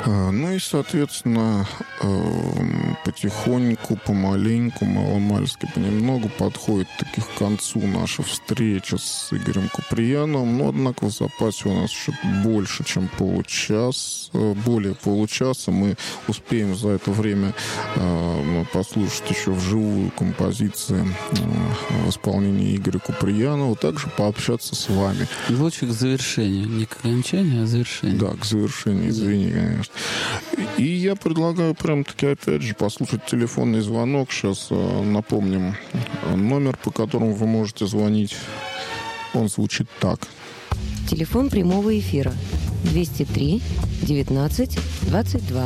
Ну и, соответственно, потихоньку, помаленьку, маломальски, понемногу подходит таки к концу наша встреча с Игорем Куприяновым. Но, однако, в запасе у нас еще больше, чем получас. Более получаса. Мы успеем за это время послушать еще вживую композиции в исполнении Игоря Куприянова. Также пообщаться с вами. Лучше к завершению. Не к окончанию, а к завершению. Да, к завершению, извини, конечно. И я предлагаю прям-таки, опять же, послушать телефонный звонок. Сейчас напомним номер, по которому вы можете звонить. Он звучит так. Телефон прямого эфира 203 19 22.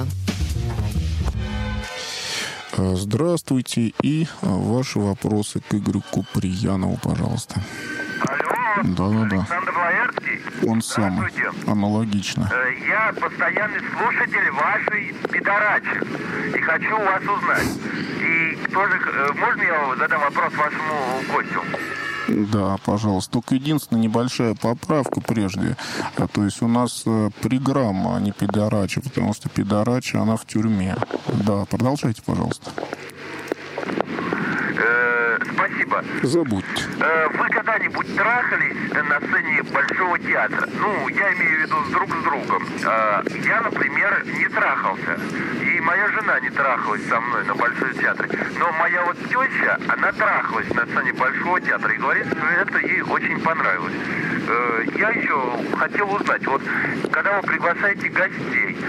Здравствуйте. И ваши вопросы к Игорю Куприянову, пожалуйста. Алло. Да. Александр Лаэртский. Он самый. Аналогично. Я постоянный слушатель вашей передачи. И хочу у вас узнать. И тоже, можно я задам вопрос вашему гостю? Да, пожалуйста. Только единственная небольшая поправка прежде. То есть у нас приграмма, а не пидорача, потому что пидорача, она в тюрьме. Да, продолжайте, пожалуйста. Спасибо. Забудьте. Вы когда-нибудь трахались на сцене Большого театра? Ну, я имею в виду друг с другом. Я, например, не трахался. И моя жена не трахалась со мной на Большом театре. Но моя вот теща, она трахалась на сцене Большого театра и говорит, что это ей очень понравилось. Я еще хотел узнать, вот когда вы приглашаете гостей,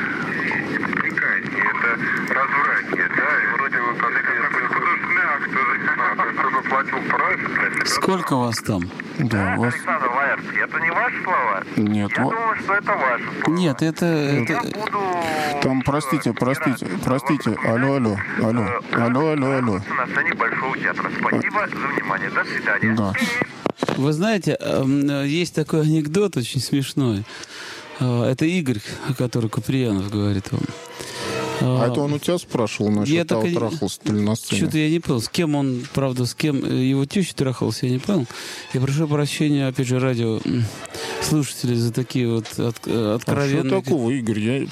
это развратие, да, и вроде бы как художественный акт, кто заплатил прайс. Сколько вас там? Да, у вас... Александр Лаэртский, это не ваши слова? Нет. Я думаю, что это ваши слова. Нет, это... Я буду... Там, простите. Алло. На сцене Большого театра. Спасибо за внимание. До свидания. Да. Вы знаете, есть такой анекдот очень смешной. Это Игорь, который Куприянов говорит вам. А это он у тебя спрашивал насчет того, трахался ли на сцене? Что-то я не понял. С кем он, правда, с кем его теща трахался, я не понял. Я прошу прощения, опять же, радио слушателей за такие вот откровенные... А что такого, Игорь?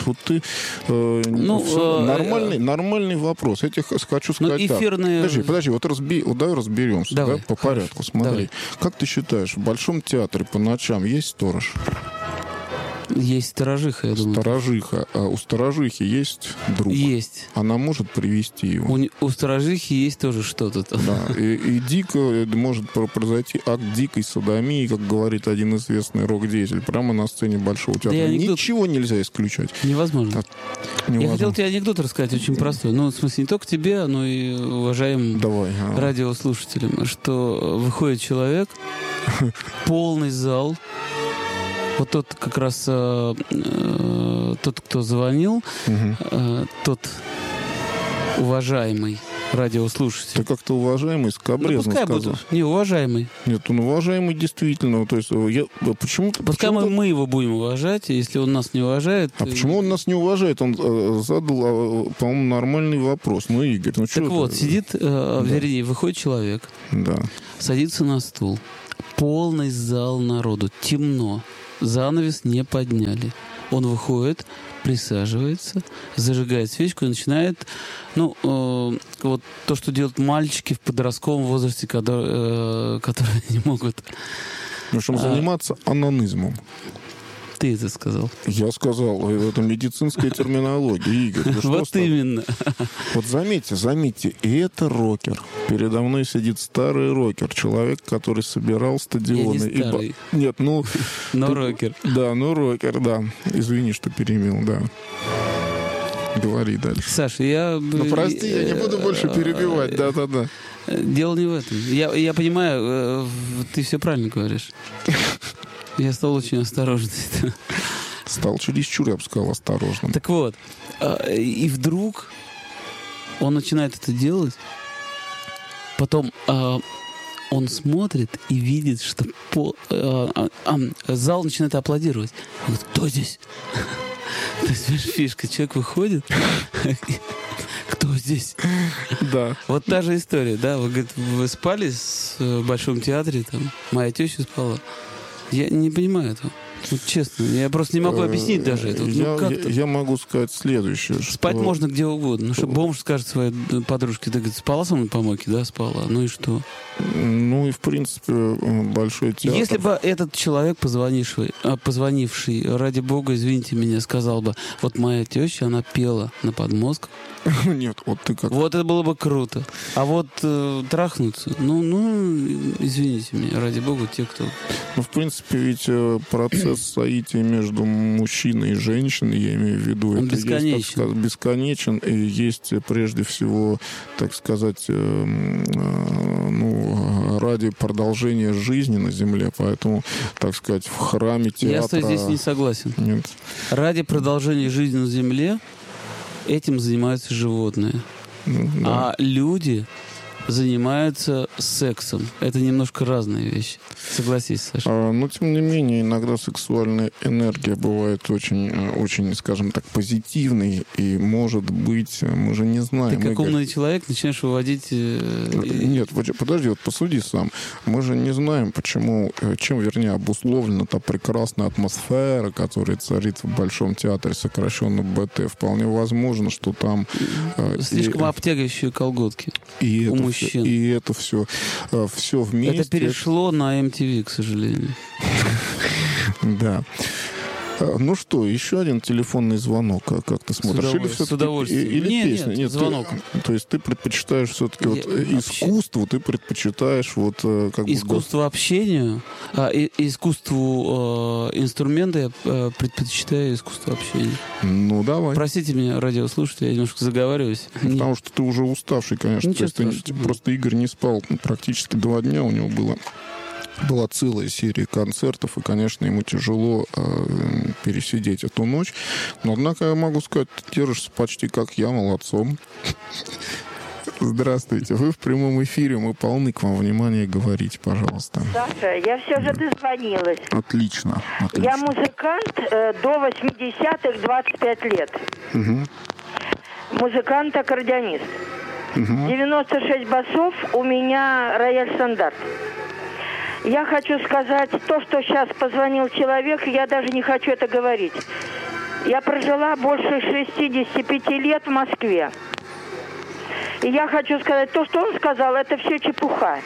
Нормальный вопрос. Я тебе хочу сказать эфирные... так. Подожди, давай разберемся. Давай, по порядку. Смотри. Давай. Как ты считаешь, в Большом театре по ночам есть сторож? Есть сторожиха, я думаю. Сторожиха. А у сторожихи есть друг? Есть. Она может привести его? У сторожихи есть тоже что-то там. Да. И дико может произойти акт дикой содомии, как говорит один известный рок-деятель, прямо на сцене Большого театра. Да, ничего нельзя исключать. Невозможно. Я хотел тебе анекдот рассказать очень простой. Ну, в смысле, не только тебе, но и уважаемым радиослушателям, что выходит человек, полный зал. Вот тот как раз тот, кто звонил, тот уважаемый радиослушатель. Ты как-то уважаемый, скабрезно сказал. Будут. Не, уважаемый. Нет, он уважаемый действительно. То есть почему-то... Пускай мы его будем уважать, если он нас не уважает... А почему он нас не уважает? Он задал, по-моему, нормальный вопрос. Ну, Игорь, ну что... Так вот, сидит, вернее, выходит человек, садится на стул, полный зал народу, темно. Занавес не подняли. Он выходит, присаживается, зажигает свечку и начинает, вот то, что делают мальчики в подростковом возрасте, которые не могут... В общем, заниматься онанизмом. Ты это сказал. Я сказал, это медицинская терминология, Игорь. Вот именно. Вот заметьте, и это рокер. Передо мной сидит старый рокер, человек, который собирал стадионы. Я не старый. Нет, но рокер. Да, рокер, да. Извини, что перебил, да. Говори дальше. Саша, я... прости, я не буду больше перебивать, да. Дело не в этом. Я понимаю, ты все правильно говоришь. Я стал очень осторожным. Стал чересчур, я бы сказал, осторожным. Так вот, и вдруг он начинает это делать, потом он смотрит и видит, что зал начинает аплодировать. Он говорит, кто здесь? То есть, фишка, человек выходит, кто здесь? Да. Вот та же история, да? Вы спали в Большом театре, там, моя теща спала. Я не понимаю этого. Вот честно, я просто не могу объяснить даже это. Я могу сказать следующее. Спать можно где угодно. Ну, что бомж скажет своей подружке, ты, говорит, спала со мной по мойке? Да, спала. Ну и что? Ну и, в принципе, большой театр... Если бы этот человек, позвонивший, ради бога, извините меня, сказал бы, вот моя теща, она пела на подмостках. Нет, вот ты как... Вот это было бы круто. А вот трахнуться, извините меня, ради бога, те, кто... Ну, в принципе, ведь процесс соития между мужчиной и женщиной, я имею в виду, он это бесконечен. Есть, так сказать, бесконечен, и есть прежде всего, так сказать, ради продолжения жизни на Земле, поэтому, так сказать, в храме театра... Я здесь не согласен. Нет. Ради продолжения жизни на Земле этим занимаются животные. Да. А люди занимаются сексом. Это немножко разные вещи. Согласись, Саша. Но, тем не менее, иногда сексуальная энергия бывает очень, очень, скажем так, позитивной. И, может быть, мы же не знаем. Ты как умный человек начинаешь выводить... Нет, подожди, вот посуди сам. Мы же не знаем, чем, вернее, обусловлена та прекрасная атмосфера, которая царит в Большом театре, сокращенно БТ. Вполне возможно, что там... Слишком обтягивающие колготки у мужчин. И это все вместе. Это перешло на MTV, к сожалению. Да. Ну что, еще один телефонный звонок. Как ты смотришь? С удовольствием. Или песня? Нет, звонок. То есть ты предпочитаешь все-таки искусство, ты предпочитаешь искусство общения, искусству инструмента я предпочитаю искусство общения. Ну, давай. Простите меня, радиослушатели, я немножко заговариваюсь. Потому что ты уже уставший, конечно. Просто Игорь не спал практически 2 дня, у него была целая серия концертов, и, конечно, ему тяжело пересидеть эту ночь. Но, однако, я могу сказать, ты держишься почти как я, молодцом. Здравствуйте, вы в прямом эфире, мы полны к вам внимания, говорите, пожалуйста. Саша, я все же дозвонилась. Отлично. Я музыкант до 80-х, 25 лет. Угу. Музыкант-аккордеонист. 96 басов, у меня рояль стандарт. Я хочу сказать, то, что сейчас позвонил человек, я даже не хочу это говорить. Я прожила больше 65 лет в Москве. И я хочу сказать, то, что он сказал, это все чепуха.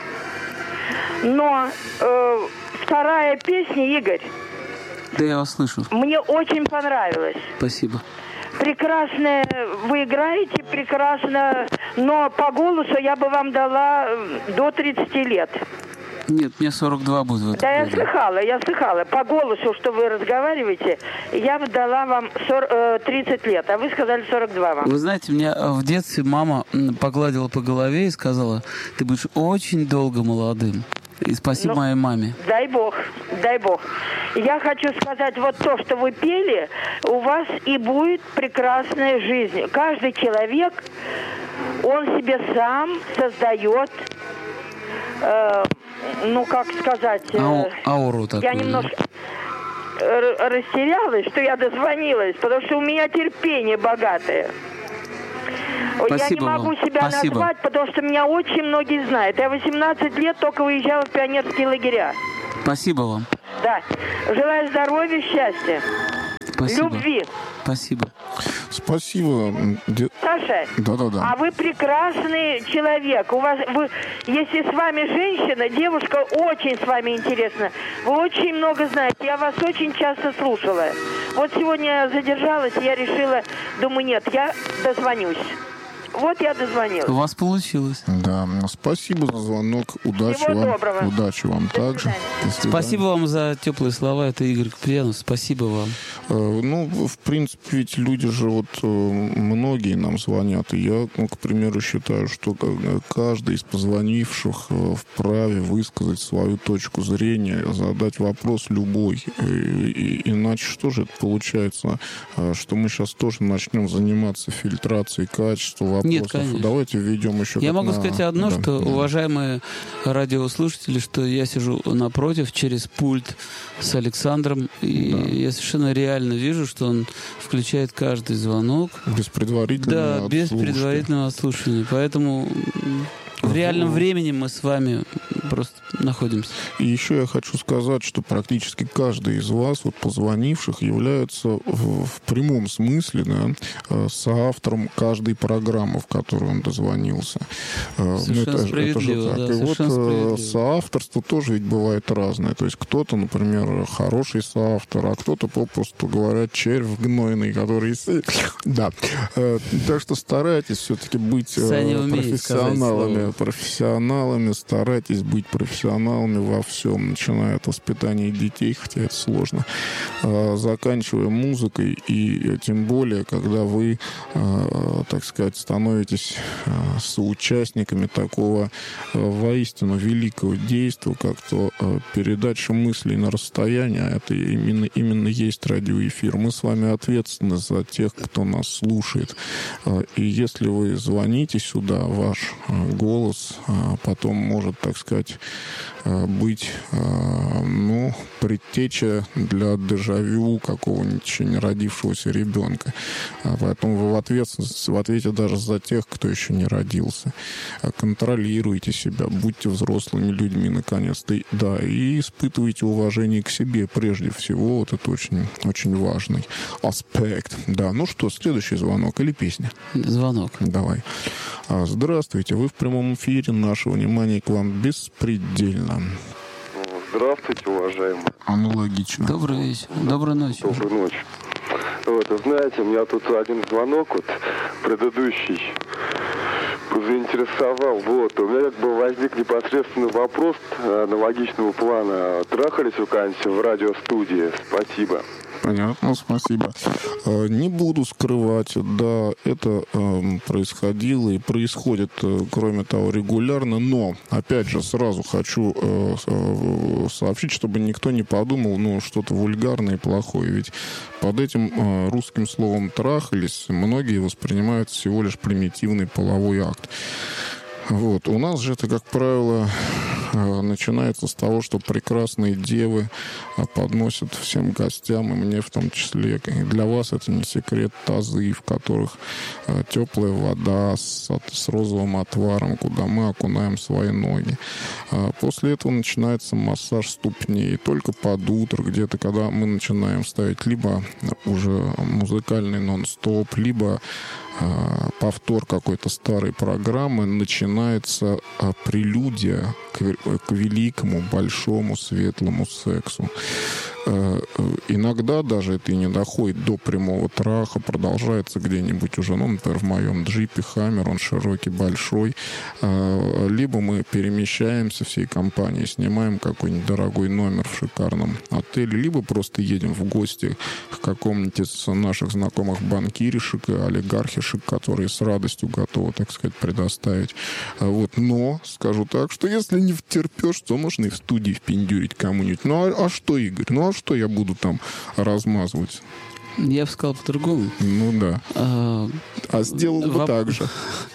Но вторая песня, Игорь... Да, я вас слышу. Мне очень понравилась. Спасибо. Прекрасно вы играете, прекрасно, но по голосу я бы вам дала до 30 лет. Нет, мне 42 будет в этом Да, году. я слыхала. По голосу, что вы разговариваете, я бы дала вам 30 лет, а вы сказали 42 вам. Вы знаете, меня в детстве мама погладила по голове и сказала, ты будешь очень долго молодым. И спасибо моей маме. Дай бог, дай бог. Я хочу сказать, вот то, что вы пели, у вас и будет прекрасная жизнь. Каждый человек, он себе сам создает... как сказать... ауру такую. Я немножко растерялась, что я дозвонилась, потому что у меня терпение богатое. Спасибо я не могу себя назвать, потому что меня очень многие знают. Я 18 лет только выезжала в пионерские лагеря. Спасибо вам. Да. Желаю здоровья, счастья. Спасибо. Любви. Спасибо. Спасибо. Саша, да. А вы прекрасный человек. Если с вами женщина, девушка, очень с вами интересна. Вы очень много знаете. Я вас очень часто слушала. Вот сегодня я задержалась, я решила, думаю, нет, я дозвонюсь. Вот я дозвонилась. У вас получилось. Да, спасибо за звонок. Удачи Всего вам. доброго. Удачи вам также. Спасибо вам за теплые слова. Это Игорь Куприянов. Спасибо вам. В принципе, ведь люди же многие нам звонят. И я, к примеру, считаю, что каждый из позвонивших вправе высказать свою точку зрения, задать вопрос любой. Иначе что же это получается? Что мы сейчас тоже начнем заниматься фильтрацией качества вопросов. Нет, конечно. Давайте введем еще... Я могу сказать одно, что, уважаемые радиослушатели, что я сижу напротив через пульт с Александром, и я совершенно реально вижу, что он включает каждый звонок. Без предварительного без предварительного отслушивания. Поэтому в реальном времени мы с вами просто находимся. И еще я хочу сказать, что практически каждый из вас, вот позвонивших, является в прямом смысле, да, соавтором каждой программы, в которую он дозвонился. Совершенно справедливо. Да, и вот соавторство тоже ведь бывает разное. То есть кто-то, например, хороший соавтор, а кто-то, попросту говоря, червь гнойный, который... Да. Так что старайтесь все-таки быть профессионалами, старайтесь быть профессионалами во всем, начиная от воспитания детей, хотя это сложно, заканчивая музыкой, и тем более, когда вы, так сказать, становитесь соучастниками такого воистину великого действия, как то передача мыслей на расстояние, а это именно есть радиоэфир. Мы с вами ответственны за тех, кто нас слушает. И если вы звоните сюда, ваш голос потом может, так сказать, быть, предтеча для дежавю какого-нибудь еще не родившегося ребенка. Поэтому вы в ответе даже за тех, кто еще не родился. Контролируйте себя, будьте взрослыми людьми, наконец-то. Да, и испытывайте уважение к себе прежде всего. Вот это очень, очень важный аспект. Да, ну что, следующий звонок или песня? Звонок. Давай. Здравствуйте, вы в прямом эфире. Наше внимание к вам беспредельно. Здравствуйте, уважаемые. Аналогично. Добрый вечер. Доброй ночи. Доброй ночи. Вот, знаете, у меня тут один звонок, вот, предыдущий, заинтересовал. Вот, у меня как бы возник непосредственный вопрос аналогичного плана. Трахались вы когда-нибудь в радиостудии? Спасибо. Понятно, спасибо. Не буду скрывать, да, это происходило и происходит, кроме того, регулярно, но, опять же, сразу хочу сообщить, чтобы никто не подумал, что-то вульгарное и плохое, ведь под этим русским словом «трахались» многие воспринимают всего лишь примитивный половой акт. Вот. У нас же это, как правило, начинается с того, что прекрасные девы подносят всем гостям, и мне в том числе, и для вас это не секрет, тазы, в которых теплая вода с розовым отваром, куда мы окунаем свои ноги. После этого начинается массаж ступней. Только под утро, где-то, когда мы начинаем ставить либо уже музыкальный нон-стоп, либо повтор какой-то старой программы, начинается прелюдия к великому, большому, светлому сексу. Иногда даже это и не доходит до прямого траха, продолжается где-нибудь уже, например, в моем джипе Хаммер, он широкий, большой. Либо мы перемещаемся всей компанией, снимаем какой-нибудь дорогой номер в шикарном отеле, либо просто едем в гости к какому-нибудь из наших знакомых банкиришек и олигархишек, которые с радостью готовы, так сказать, предоставить. Вот. Но скажу так, что если не втерпешь, то можно и в студии впендюрить кому-нибудь. А что, Игорь? А что я буду там размазывать? Я бы сказал по-другому. Ну да. А сделал бы так же.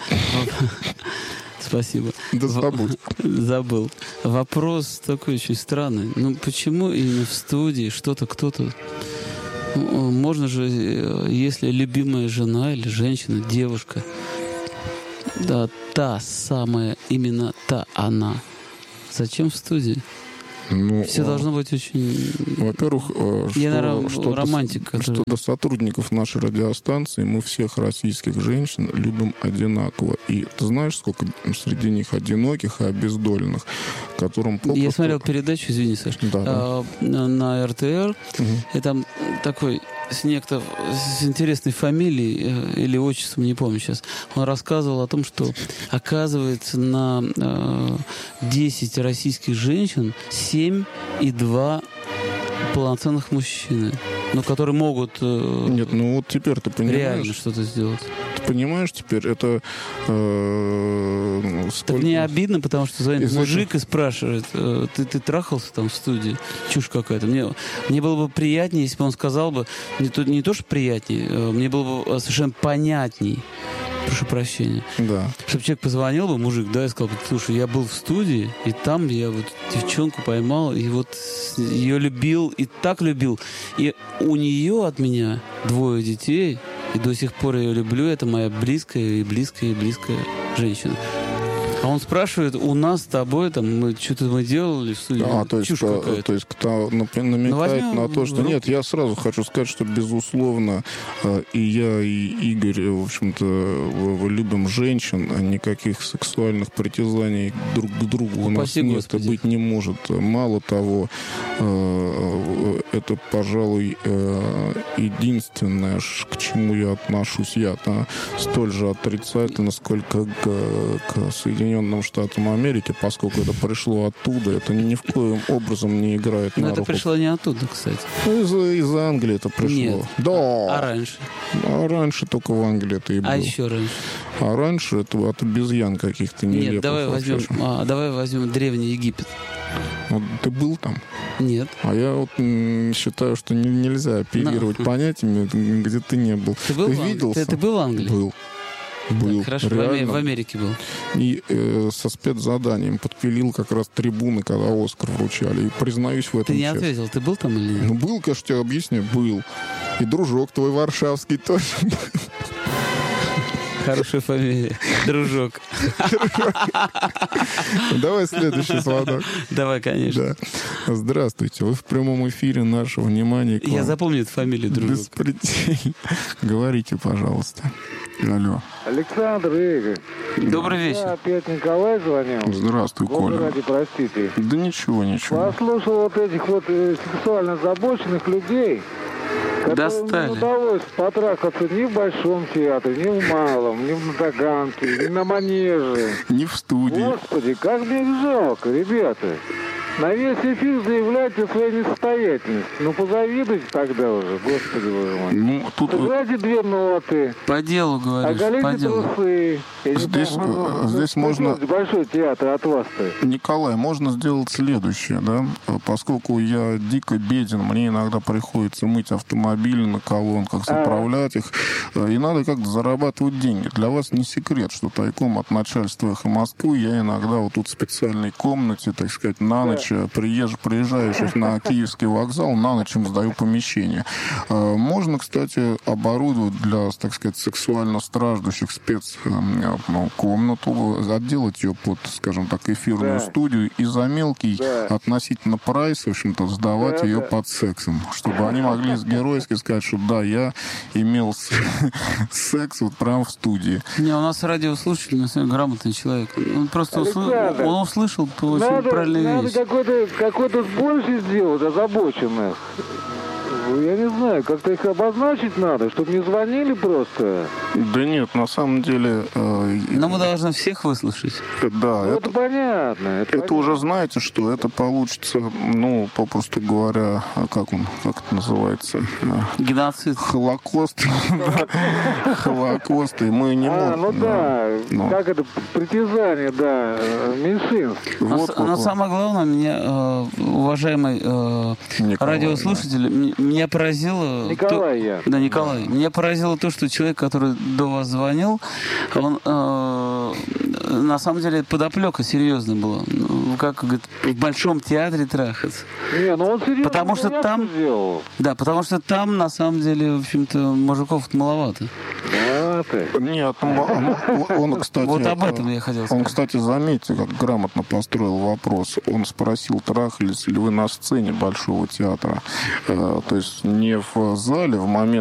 Спасибо. Да забудь. Забыл. Вопрос такой очень странный. Почему именно в студии кто-то... Можно же, если любимая жена или женщина, девушка, да, та самая, именно та она. Зачем в студии? Все должно быть очень... Во-первых, романтика. Что до сотрудников нашей радиостанции, мы всех российских женщин любим одинаково. И ты знаешь, сколько среди них одиноких и обездоленных, которым попросту... Я смотрел передачу, извини, Саш, на РТР, и там такой с интересной фамилией или отчеством, не помню сейчас, он рассказывал о том, что, оказывается, на 10 российских женщин 7 и 2 полноценных мужчины, которые могут Нет, вот теперь ты понимаешь, реально что-то сделать. Ты понимаешь теперь, это... Так мне обидно, потому что звонит мужик и спрашивает, ты трахался там в студии? Чушь какая-то. Мне было бы приятнее, если бы он сказал бы, не то, что приятнее, мне было бы совершенно понятней. Прошу прощения. Да. Чтобы человек позвонил бы, мужик, и сказал бы, слушай, я был в студии, и там я вот девчонку поймал, и вот ее любил, и так любил. И у нее от меня 2 детей, и до сих пор я ее люблю. Это моя близкая женщина. А он спрашивает, у нас с тобой, там, мы делали в студии? То есть кто намекает на то, что... Нет, я сразу хочу сказать, что, безусловно, и я, и Игорь, в общем-то, любим женщин, а никаких сексуальных притязаний друг к другу у нас нет, быть не может. Мало того, это, пожалуй, единственное, к чему я отношусь столь же отрицательно, сколько к Соединенным Штатам Америки, поскольку это пришло оттуда, это ни в коем образом не играет на руку. Но это пришло не оттуда, кстати. Из Англии это пришло. Нет. Да. А раньше? А раньше только в Англии это и было. А еще раньше? А раньше это от обезьян каких-то нелепых. Нет, давай возьмем Древний Египет. Вот ты был там? Нет. А я вот считаю, что нельзя оперировать понятиями, где ты не был. Ты видел? Ты был в Англии? Был. Так, хорошо, в Америке был. И со спецзаданием подпилил как раз трибуны, когда Оскар вручали. И признаюсь в этом. Ты не ответил, ты был там или нет? Ну, был, конечно, тебе объясню, был. И дружок твой варшавский тоже был. Хорошая фамилия. Дружок. Давай следующий звонок. Давай, конечно. Да. Здравствуйте. Вы в прямом эфире. Наше внимание. Я запомнил эту фамилию, Дружок. Беспредельно. Говорите, пожалуйста. Алло. Александр, Игорь. Добрый вечер. Я опять Николай звонил. Здравствуй, Коля. Ради, простите. Да ничего. Послушал вот этих вот сексуально озабоченных людей, Достали. Не удалось потрахаться ни в Большом театре, ни в Малом, ни в Таганке, ни на Манеже. Ни в студии. Господи, как мне их жалко, ребята. На весь эфир заявляйте о своей несостоятельности. Ну, позавидуйте тогда уже, господи боже мой. Ну, тут... Сыграйте 2 ноты. По делу, говоришь, по делу. Трусы. Здесь можно... Большой театр от вас-то. Николай, можно сделать следующее, да? Поскольку я дико беден, мне иногда приходится мыть автомобили на колонках, заправлять их, и надо как-то зарабатывать деньги. Для вас не секрет, что тайком от начальства «Эхо Москвы» я иногда вот тут в специальной комнате, так сказать, на ночь приезжающих на Киевский вокзал, на ночь им сдаю помещение. Можно, кстати, оборудовать для, так сказать, сексуально страждущих комнату, отделать ее под, скажем так, эфирную студию и за мелкий относительно прайс, в общем-то, сдавать ее под сексом, чтобы они могли геройски сказать, что да, я имел секс вот прямо в студии. Не, у нас радиослушатель, на самом деле, грамотный человек. Он просто услышал очень правильную вещь. Какой-то больше сделать озабоченных. Я не знаю, как-то их обозначить надо, чтобы не звонили просто. Да нет, на самом деле... Но мы должны всех выслушать. Да. Ну, это понятно. Это уже знаете, что это получится, ну, попросту говоря, как это называется? Геноцид. Холокост. Холокост, и мы не можем... Ну да, как это, притязание, да, меньшинств. Но самое главное, меня, уважаемый радиослушатель, меня поразило... Николай я. Да, Николай. Меня поразило то, что человек, который до вас звонил, он на самом деле подоплека серьезная была. Как говорит, в Большом театре трахаться. Не, ну он серьезно. Потому что там... Сделал. Да, потому что там, на самом деле, в общем-то, мужиков маловато. Нет, он, кстати... Вот об этом я хотел сказать. Он, кстати, заметьте, как грамотно построил вопрос. Он спросил, трахались ли вы на сцене Большого театра. То есть не в зале в момент